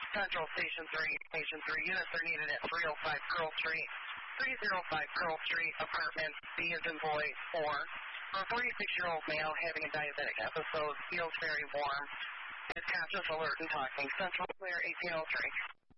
Central Station 3, Station 3 units are needed at 305 Pearl Street. 305 Pearl Street, apartment B as in boy 4. For a 46-year-old male having a diabetic episode, feels very warm. Is conscious, alert, and talking. Central clear 1803.